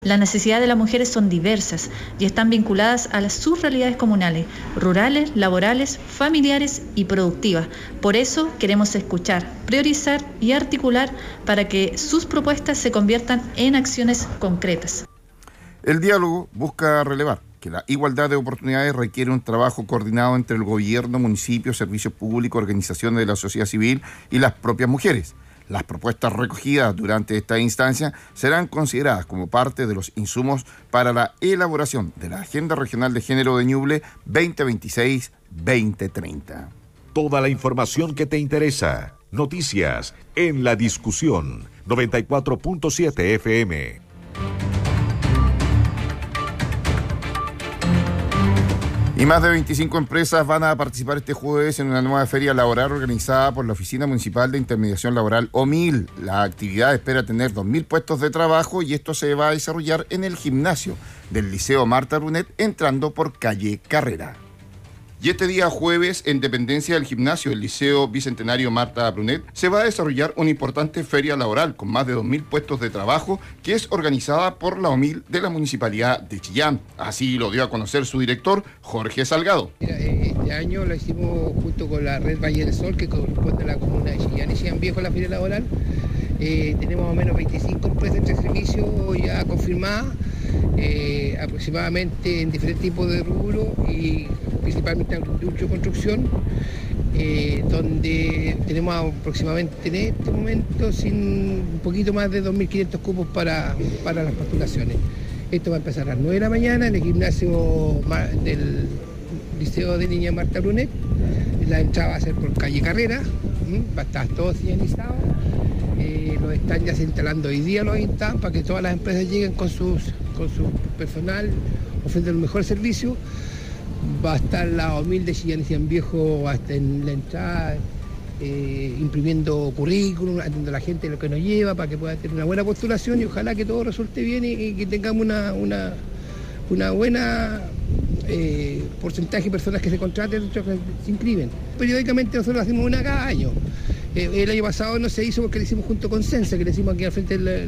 Las necesidades de las mujeres son diversas y están vinculadas a sus realidades comunales, rurales, laborales, familiares y productivas. Por eso queremos escuchar, priorizar y articular para que sus propuestas se conviertan en acciones concretas. El diálogo busca relevar que la igualdad de oportunidades requiere un trabajo coordinado entre el gobierno, municipios, servicios públicos, organizaciones de la sociedad civil y las propias mujeres. Las propuestas recogidas durante esta instancia serán consideradas como parte de los insumos para la elaboración de la Agenda Regional de Género de Ñuble 2026-2030. Toda la información que te interesa. Noticias en La Discusión. 94.7 FM. Y más de 25 empresas van a participar este jueves en una nueva feria laboral organizada por la Oficina Municipal de Intermediación Laboral OMIL. La actividad espera tener 2.000 puestos de trabajo y esto se va a desarrollar en el gimnasio del Liceo Marta Brunet, entrando por calle Carrera. Y este día jueves, en dependencia del gimnasio del Liceo Bicentenario Marta Brunet, se va a desarrollar una importante feria laboral con más de 2.000 puestos de trabajo que es organizada por la OMIL de la Municipalidad de Chillán. Así lo dio a conocer su director, Jorge Salgado. Este año lo hicimos junto con la Red Valle del Sol, que corresponde a la comuna de Chillán y Chillán Viejo, la feria laboral. Tenemos más o menos 25 empresas entre servicios ya confirmadas, aproximadamente en diferentes tipos de rubros y principalmente en industria y construcción, donde tenemos aproximadamente en este momento un poquito más de 2.500 cupos para las postulaciones. Esto va a empezar a las 9 de la mañana en el gimnasio del Liceo de Niña Marta Brunet. La entrada va a ser por calle Carrera, va a estar todo señalizado. Los están ya se instalando hoy día, los están para que todas las empresas lleguen con su personal, ofreciendo el mejor servicio. Va a estar la OMIL de Chillán y Chillán Viejo hasta en la entrada, imprimiendo currículum, atendiendo a la gente lo que nos lleva para que pueda tener una buena postulación y ojalá que todo resulte bien y que tengamos una buena porcentaje de personas que se contraten, que se inscriben. Periódicamente nosotros hacemos una cada año. El año pasado no se hizo porque lo hicimos junto con Sensa, que le hicimos aquí al frente de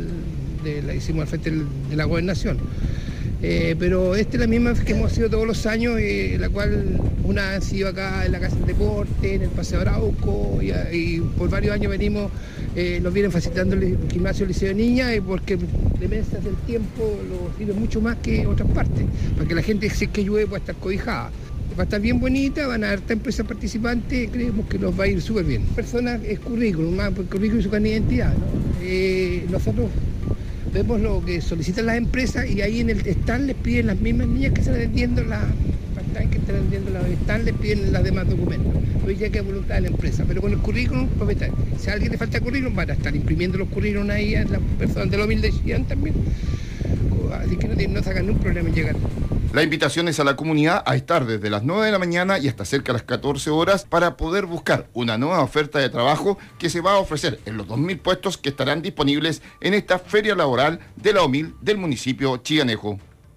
la gobernación. Pero esta es la misma que hemos sido todos los años, la cual una ha sido acá en la Casa del Deporte, en el Paseo Arauco, y por varios años nos vienen facilitando el gimnasio del Liceo de Niña, porque de meses del tiempo lo sirve mucho más que otras partes, para que la gente, si es que llueve, pueda estar cobijada. Va a estar bien bonita, van a haber empresas participantes, creemos que nos va a ir súper bien. Personas es currículum, más currículum y su carnet de identidad, ¿no? Nosotros vemos lo que solicitan las empresas y ahí en el stand les piden las mismas niñas que están atendiendo los stand, les piden los demás documentos. Hoy ya que es voluntad de la empresa, pero con el currículum, si a alguien le falta currículum, van a estar imprimiendo los currículums ahí a las personas de la OMIL de Chillán también. Así que no sacan ningún problema en llegar. La invitación es a la comunidad a estar desde las 9 de la mañana y hasta cerca de las 14 horas para poder buscar una nueva oferta de trabajo que se va a ofrecer en los 2.000 puestos que estarán disponibles en esta feria laboral de la OMIL del municipio chillanejo.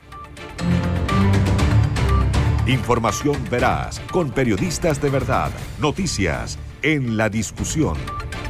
Información veraz, con periodistas de verdad. Noticias en La Discusión.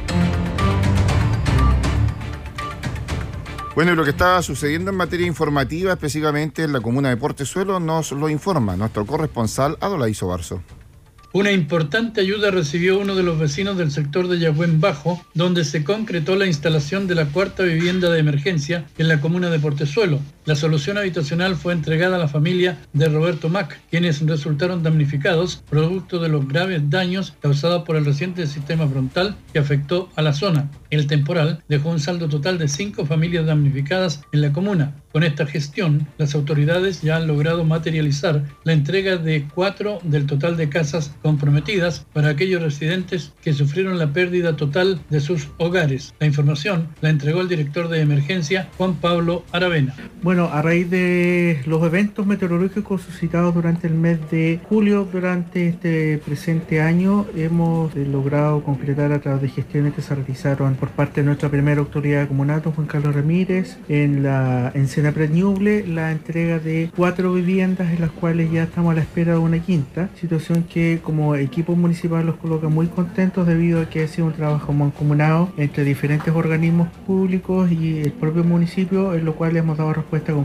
Bueno, y lo que está sucediendo en materia informativa, específicamente en la comuna de Portezuelo, nos lo informa nuestro corresponsal Adolaiso Barzo. Una importante ayuda recibió uno de los vecinos del sector de Yagüén Bajo, donde se concretó la instalación de la 4ª vivienda de emergencia en la comuna de Portezuelo. La solución habitacional fue entregada a la familia de Roberto Mac, quienes resultaron damnificados producto de los graves daños causados por el reciente sistema frontal que afectó a la zona. El temporal dejó un saldo total de 5 familias damnificadas en la comuna. Con esta gestión, las autoridades ya han logrado materializar la entrega de 4 del total de casas comprometidas para aquellos residentes que sufrieron la pérdida total de sus hogares. La información la entregó el director de emergencia, Juan Pablo Aravena. Bueno, a raíz de los eventos meteorológicos suscitados durante el mes de julio, durante este presente año, hemos logrado concretar a través de gestiones que se realizaron por parte de nuestra primera autoridad comunal, don Juan Carlos Ramírez, en Senapred Ñuble, la entrega de 4 viviendas, en las cuales ya estamos a la espera de una quinta, situación que como equipo municipal los coloca muy contentos debido a que ha sido un trabajo mancomunado entre diferentes organismos públicos y el propio municipio, en lo cual hemos dado respuesta con